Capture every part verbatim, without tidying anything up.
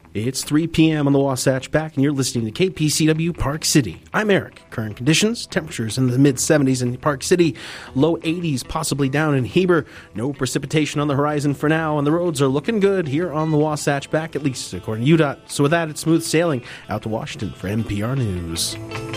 It's three p.m. on the Wasatch Back, and you're listening to K P C W Park City. I'm Eric. Current conditions, temperatures in the mid-seventies in Park City, low eighties, possibly down in Heber. No precipitation on the horizon for now, and the roads are looking good here on the Wasatch Back, at least according to U D O T. So with that, it's smooth sailing out to Washington for N P R News.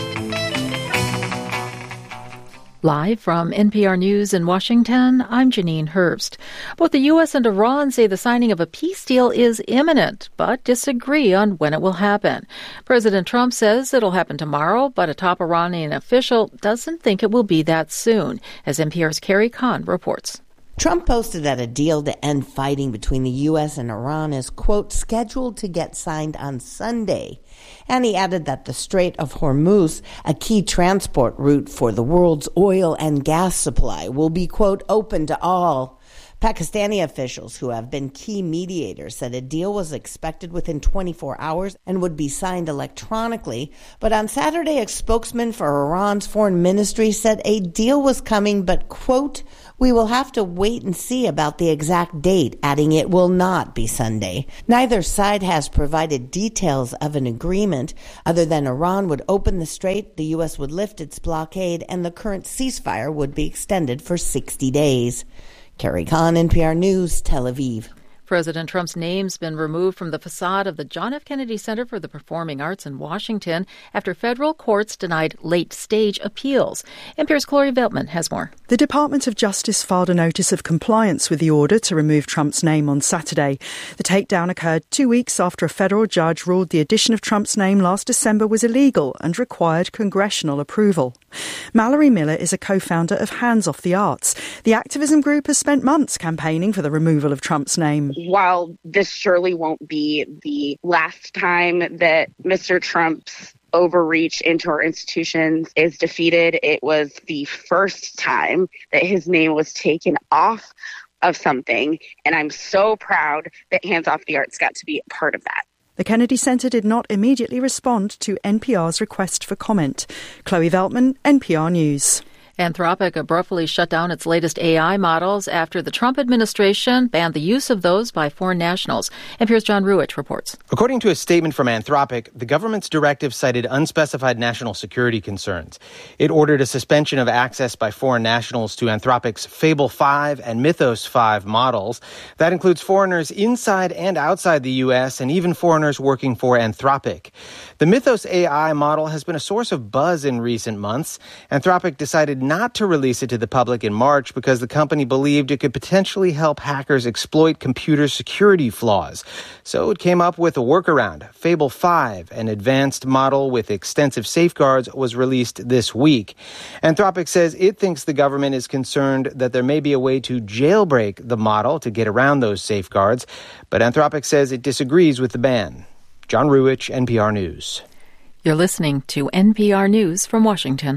Live from N P R News in Washington, I'm Janine Herbst. Both the U S and Iran say the signing of a peace deal is imminent, but disagree on when it will happen. President Trump says it'll happen tomorrow, but a top Iranian official doesn't think it will be that soon, as N P R's Carrie Kahn reports. Trump posted that a deal to end fighting between the U S and Iran is, quote, scheduled to get signed on Sunday. And he added that the Strait of Hormuz, a key transport route for the world's oil and gas supply, will be, quote, open to all. Pakistani officials who have been key mediators said a deal was expected within twenty-four hours and would be signed electronically. But on Saturday, a spokesman for Iran's foreign ministry said a deal was coming, but, quote, we will have to wait and see about the exact date, adding it will not be Sunday. Neither side has provided details of an agreement other than Iran would open the strait, the U S would lift its blockade, and the current ceasefire would be extended for sixty days. Carrie Kahn, N P R News, Tel Aviv. President Trump's name's been removed from the facade of the John F. Kennedy Center for the Performing Arts in Washington after federal courts denied late-stage appeals. N P R's Chloe Veltman has more. The Department of Justice filed a notice of compliance with the order to remove Trump's name on Saturday. The takedown occurred two weeks after a federal judge ruled the addition of Trump's name last December was illegal and required congressional approval. Mallory Miller is a co-founder of Hands Off the Arts. The activism group has spent months campaigning for the removal of Trump's name. While this surely won't be the last time that Mister Trump's overreach into our institutions is defeated, it was the first time that his name was taken off of something. And I'm so proud that Hands Off the Arts got to be a part of that. The Kennedy Center did not immediately respond to N P R's request for comment. Chloe Veltman, N P R News. Anthropic abruptly shut down its latest A I models after the Trump administration banned the use of those by foreign nationals. N P R's John Ruich reports. According to a statement from Anthropic, the government's directive cited unspecified national security concerns. It ordered a suspension of access by foreign nationals to Anthropic's Fable five and Mythos five models. That includes foreigners inside and outside the U S and even foreigners working for Anthropic. The Mythos A I model has been a source of buzz in recent months. Anthropic decided not to release it to the public in March because the company believed it could potentially help hackers exploit computer security flaws. So it came up with a workaround. Fable five, an advanced model with extensive safeguards, was released this week. Anthropic says it thinks the government is concerned that there may be a way to jailbreak the model to get around those safeguards, but Anthropic says it disagrees with the ban. John Ruich, N P R News. You're listening to N P R News from Washington.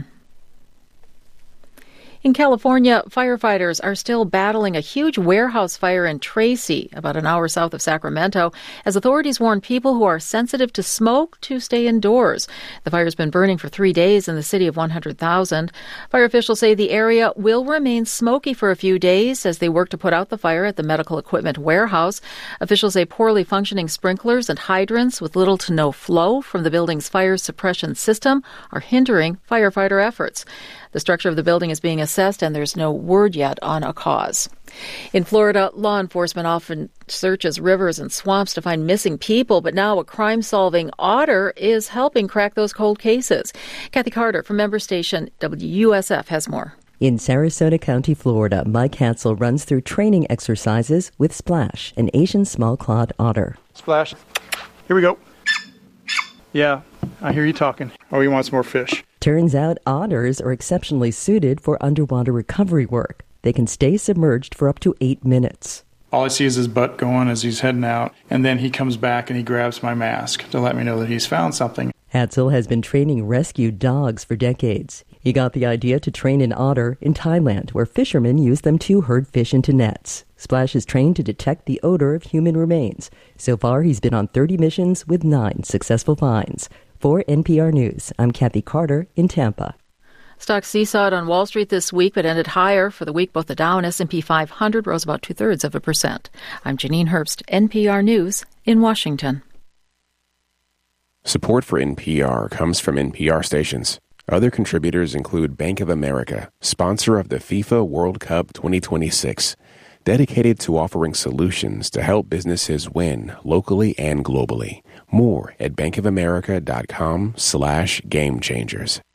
In California, firefighters are still battling a huge warehouse fire in Tracy, about an hour south of Sacramento, as authorities warn people who are sensitive to smoke to stay indoors. The fire's been burning for three days in the city of one hundred thousand. Fire officials say the area will remain smoky for a few days as they work to put out the fire at the medical equipment warehouse. Officials say poorly functioning sprinklers and hydrants with little to no flow from the building's fire suppression system are hindering firefighter efforts. The structure of the building is being assessed, and there's no word yet on a cause. In Florida, law enforcement often searches rivers and swamps to find missing people, but now a crime-solving otter is helping crack those cold cases. Kathy Carter from member station W U S F has more. In Sarasota County, Florida, Mike Hansel runs through training exercises with Splash, an Asian small-clawed otter. Splash. Here we go. Yeah, I hear you talking. Oh, he wants more fish. Turns out otters are exceptionally suited for underwater recovery work. They can stay submerged for up to eight minutes. All I see is his butt going as he's heading out, and then he comes back and he grabs my mask to let me know that he's found something. Hansel has been training rescue dogs for decades. He got the idea to train an otter in Thailand, where fishermen use them to herd fish into nets. Splash is trained to detect the odor of human remains. So far, he's been on thirty missions with nine successful finds. For N P R News, I'm Kathy Carter in Tampa. Stocks seesawed on Wall Street this week, but ended higher. For the week, both the Dow and S and P five hundred rose about two-thirds of a percent. I'm Janine Herbst, N P R News in Washington. Support for N P R comes from N P R stations. Other contributors include Bank of America, sponsor of the FIFA World Cup twenty twenty-six, dedicated to offering solutions to help businesses win locally and globally. More at bankofamerica.com slash game changers.